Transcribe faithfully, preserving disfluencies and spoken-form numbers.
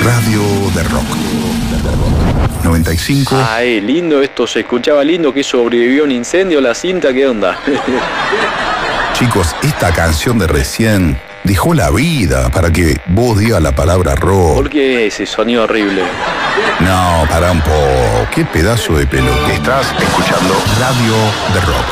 Radio de Rock. noventa y cinco. Ay, lindo esto, se escuchaba lindo, que sobrevivió un incendio la cinta, ¿qué onda? Chicos, esta canción de recién dejó la vida para que vos digas la palabra rock. ¿Por qué ese sonido horrible? No, para un poco. Qué pedazo de pelota. Estás escuchando Radio de Rock.